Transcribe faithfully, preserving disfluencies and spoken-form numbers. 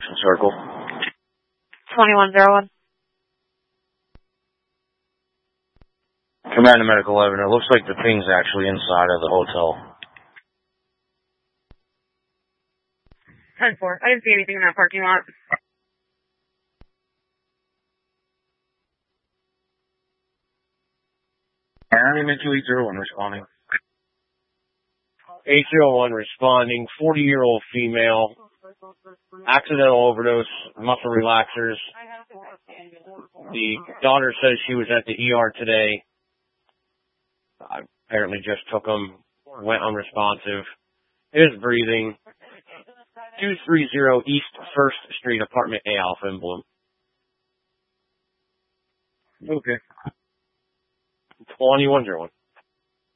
Jackson Circle. twenty-one oh one. Command to Medical eleven. It looks like the ping's actually inside of the hotel. ten four. I didn't see anything in that parking lot. Aaron, eight zero one responding. eight zero one responding. forty-year-old female. Accidental overdose. Muscle relaxers. The daughter says she was at the E R today. I apparently just took them. Went unresponsive. Is breathing. two thirty East first Street, Apartment A, Alpha in Bloom. Okay. twenty-one oh one.